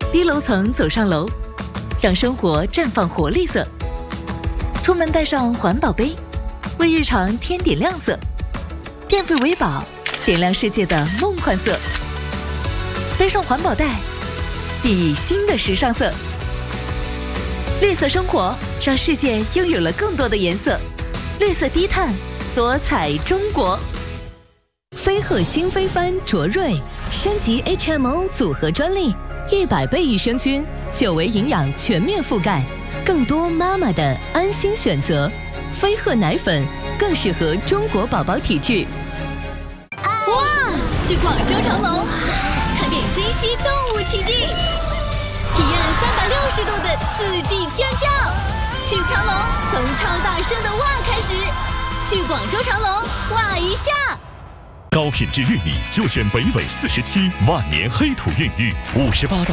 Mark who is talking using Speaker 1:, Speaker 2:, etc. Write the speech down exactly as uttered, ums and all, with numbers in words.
Speaker 1: 低楼层走上楼，让生活绽放活力色。出门带上环保杯，为日常添点亮色。电费为宝，点亮世界的梦幻色。背上环保袋，熠熠新的时尚色。绿色生活，让世界拥有了更多的颜色。绿色低碳，多彩中国。
Speaker 2: 飞鹤新飞帆卓瑞升级 H M O 组合专利，一百倍益生菌，久维营养全面覆盖，更多妈妈的安心选择。飞鹤奶粉更适合中国宝宝体质。
Speaker 3: 哇！去广州长隆，看遍珍稀动物奇迹，体验三百六十度的四季尖叫。去长隆，从超大声的哇开始。去广州长隆，哇一下。
Speaker 4: 高品质玉米就选北纬四十七万年黑土孕育，五十八到